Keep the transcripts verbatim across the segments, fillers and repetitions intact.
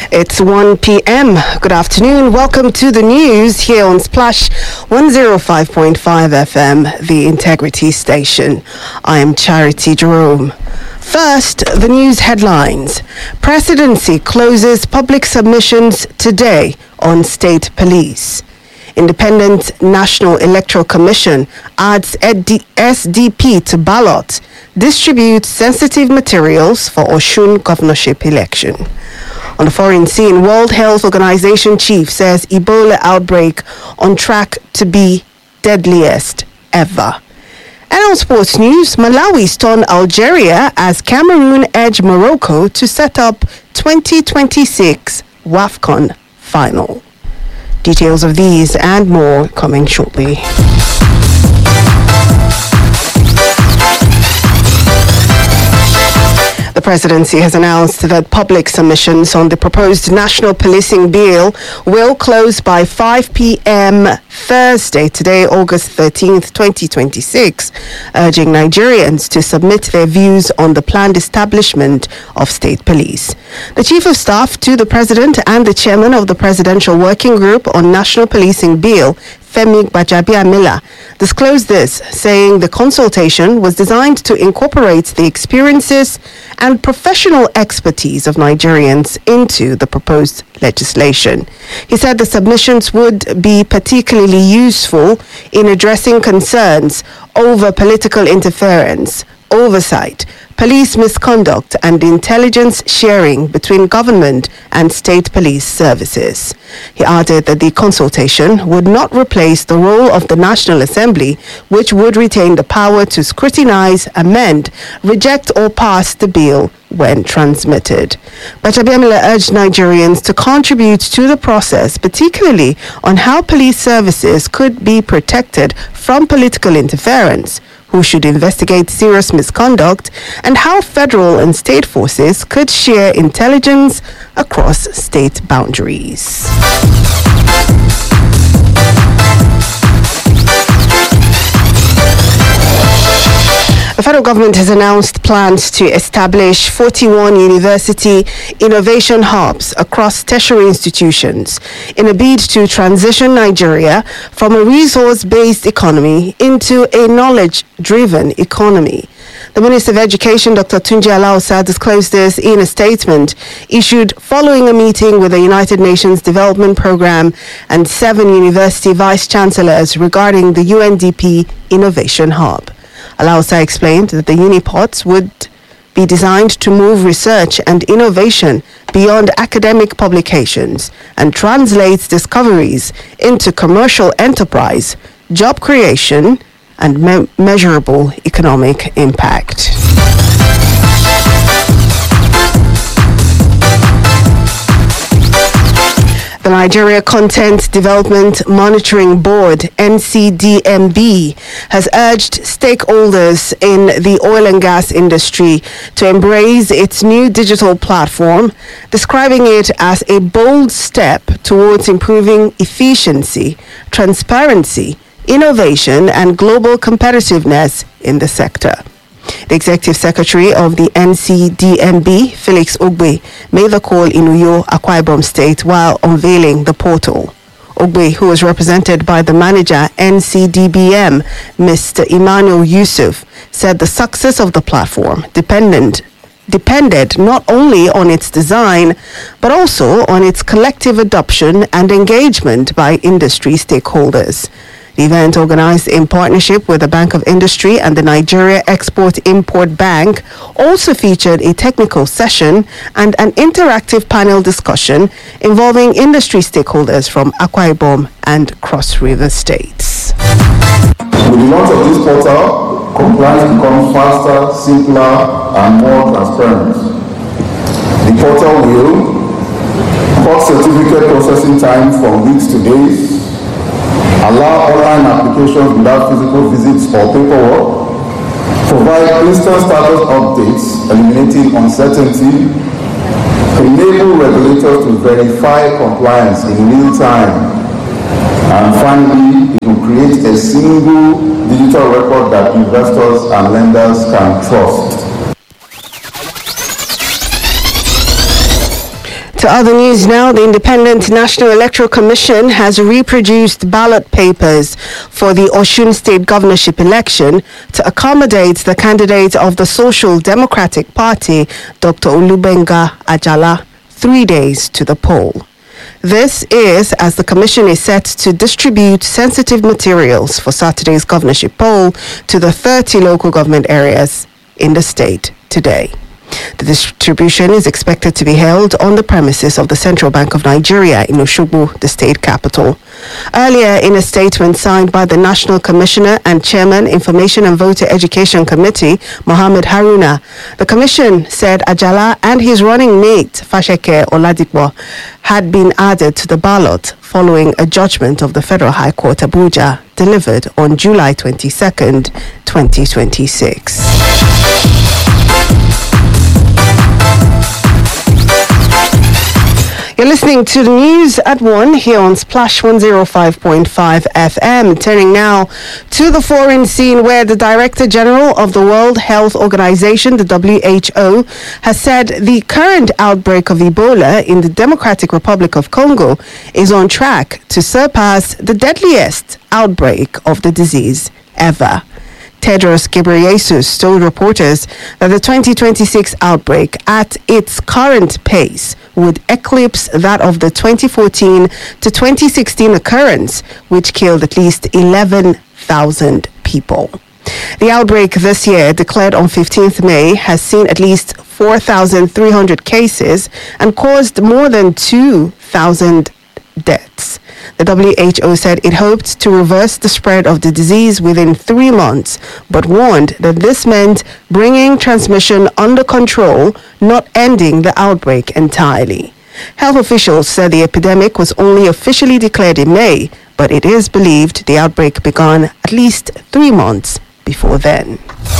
It's one p.m. Good afternoon. Welcome to the news here on Splash one oh five point five F M, the Integrity Station. I am Charity Jerome. First, the news headlines. Presidency closes public submissions today on state police. Independent National Electoral Commission adds S D P to ballot. Distributes sensitive materials for Osun governorship election. On the foreign scene, World Health Organization chief says Ebola outbreak on track to be deadliest ever. And on sports news, Malawi stun Algeria as Cameroon edge Morocco to set up twenty twenty-six WAFCON final. Details of these and more coming shortly. The presidency has announced that public submissions on the proposed national policing bill will close by five p.m. Thursday, today, August thirteenth, twenty twenty-six, urging Nigerians to submit their views on the planned establishment of state police. The Chief of Staff to the President and the Chairman of the Presidential Working Group on National Policing Bill, Femi Gbajabiamila, disclosed this, saying the consultation was designed to incorporate the experiences and professional expertise of Nigerians into the proposed legislation. He said the submissions would be particularly useful in addressing concerns over political interference, oversight, police misconduct, and intelligence sharing between government and state police services. He added that the consultation would not replace the role of the National Assembly, which would retain the power to scrutinize, amend, reject, or pass the bill when transmitted. Gbajabiamila urged Nigerians to contribute to the process, particularly on how police services could be protected from political interference, who should investigate serious misconduct, and how federal and state forces could share intelligence across state boundaries. The federal government has announced plans to establish forty-one university innovation hubs across tertiary institutions in a bid to transition Nigeria from a resource-based economy into a knowledge-driven economy. The Minister of Education, Doctor Tunji Alausa, disclosed this in a statement issued following a meeting with the United Nations Development Programme and seven university vice-chancellors regarding the U N D P Innovation Hub. Alausa explained that the Unipods would be designed to move research and innovation beyond academic publications and translates discoveries into commercial enterprise, job creation, and me- measurable economic impact. The Nigeria Content Development Monitoring Board, N C D M B, has urged stakeholders in the oil and gas industry to embrace its new digital platform, describing it as a bold step towards improving efficiency, transparency, innovation, and global competitiveness in the sector. The Executive Secretary of the N C D M B, Felix Ogbe, made the call in Uyo, Akwa Ibom State, while unveiling the portal. Ogbe, who was represented by the manager, N C D B M, Mister Emmanuel Yusuf, said the success of the platform depended, depended not only on its design, but also on its collective adoption and engagement by industry stakeholders. The event, organized in partnership with the Bank of Industry and the Nigeria Export-Import Bank, also featured a technical session and an interactive panel discussion involving industry stakeholders from Akwa Ibom and Cross River states. With the launch of this portal, compliance becomes faster, simpler, and more transparent. The portal will cut certificate processing time from weeks to days, allow online applications without physical visits or paperwork, provide instant status updates, eliminating uncertainty, enable regulators to verify compliance in real time, and finally, it will create a single digital record that investors and lenders can trust. To other news now, the Independent National Electoral Commission has reproduced ballot papers for the Osun State governorship election to accommodate the candidate of the Social Democratic Party, Doctor Olubenga Ajala, three days to the poll. This is as the commission is set to distribute sensitive materials for Saturday's governorship poll to the thirty local government areas in the state today. The distribution is expected to be held on the premises of the Central Bank of Nigeria in Osogbo, the state capital. Earlier, in a statement signed by the National Commissioner and Chairman, Information and Voter Education Committee, Mohammed Haruna, the commission said Ajala and his running mate, Fasheke Oladipo, had been added to the ballot following a judgment of the Federal High Court Abuja delivered on July twenty-second, twenty twenty-six. You're listening to the news at one here on Splash one oh five point five F M. Turning now to the foreign scene, where the Director General of the World Health Organization, the W H O, has said the current outbreak of Ebola in the Democratic Republic of Congo is on track to surpass the deadliest outbreak of the disease ever. Tedros Ghebreyesus told reporters that the twenty twenty-six outbreak at its current pace would eclipse that of the twenty fourteen to twenty sixteen occurrence, which killed at least eleven thousand people. The outbreak this year, declared on fifteenth May, has seen at least four thousand three hundred cases and caused more than two thousand deaths. The W H O said it hoped to reverse the spread of the disease within three months, but warned that this meant bringing transmission under control, not ending the outbreak entirely. Health officials said the epidemic was only officially declared in May, but it is believed the outbreak began at least three months before then.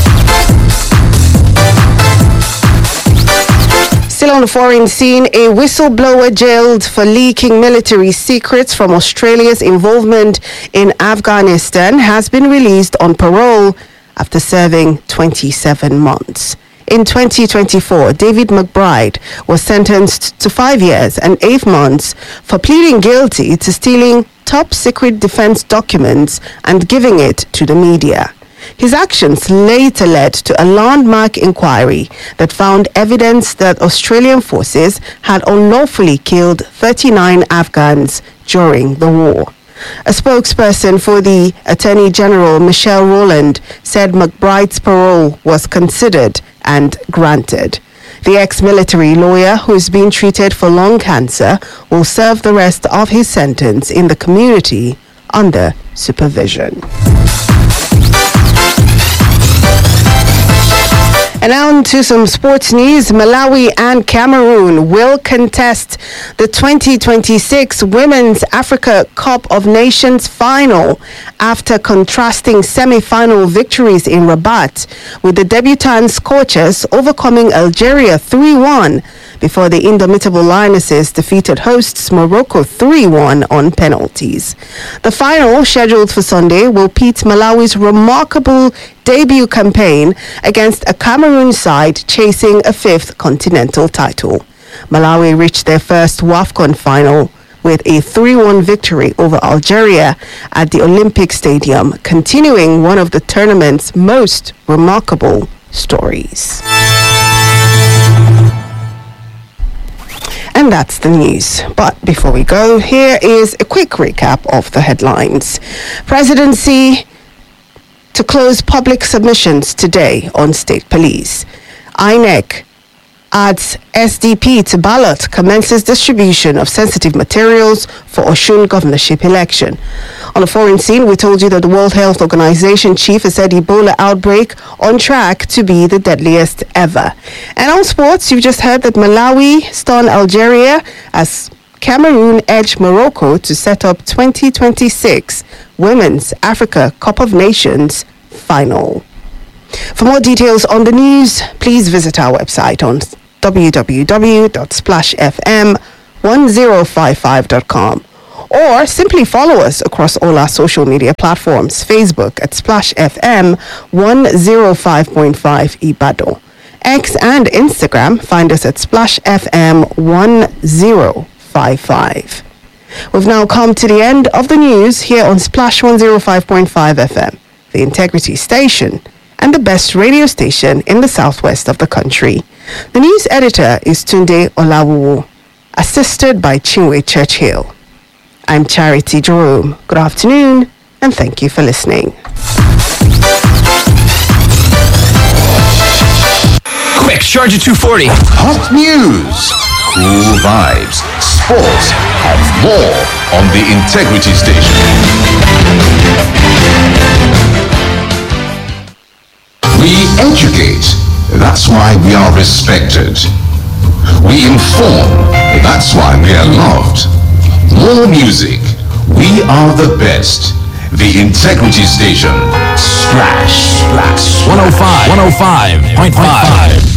Still on the foreign scene, a whistleblower jailed for leaking military secrets from Australia's involvement in Afghanistan has been released on parole after serving twenty-seven months. In twenty twenty-four, David McBride was sentenced to five years and eight months for pleading guilty to stealing top secret defense documents and giving it to the media. His actions later led to a landmark inquiry that found evidence that Australian forces had unlawfully killed thirty-nine Afghans during the war. A spokesperson for the Attorney General, Michelle Rowland, said McBride's parole was considered and granted. The ex-military lawyer, who is being treated for lung cancer, will serve the rest of his sentence in the community under supervision. And now on to some sports news. Malawi and Cameroon will contest the twenty twenty-six Women's Africa Cup of Nations final after contrasting semi-final victories in Rabat, with the debutants Scorchers overcoming Algeria three one before the Indomitable Lionesses defeated hosts Morocco three one on penalties. The final, scheduled for Sunday, will pit Malawi's remarkable debut campaign against a Cameroon side chasing a fifth continental title. Malawi reached their first WAFCON final with a three one victory over Algeria at the Olympic Stadium, continuing one of the tournament's most remarkable stories. And that's the news. But before we go, here is a quick recap of the headlines. Presidency to close public submissions today on state police. I N E C adds S D P to ballot, commences distribution of sensitive materials for Osun governorship election. On the foreign scene, we told you that the World Health Organization chief has said Ebola outbreak on track to be the deadliest ever. And on sports, you've just heard that Malawi stunned Algeria as Cameroon edged Morocco to set up twenty twenty-six Women's Africa Cup of Nations final. For more details on the news, please visit our website on w w w dot splash f m one oh five five dot com or simply follow us across all our social media platforms. Facebook at Splash F M one oh five point five Ibadan, X and Instagram, find us at Splash F M one oh five five. We've now come to the end of the news here on Splash one oh five point five F M, the Integrity Station, and the best radio station in the southwest of the country. The news editor is Tunde Olawu, assisted by Chinwe Churchill. I'm Charity Jerome. Good afternoon, and thank you for listening. Quick, Charger two forty. Hot news, cool vibes, sports, and more on the Integrity Station. We educate, that's why we are respected. We inform, that's why we are loved. More music, we are the best. The Integrity Station. Splash, splash. one oh five, one oh five point five.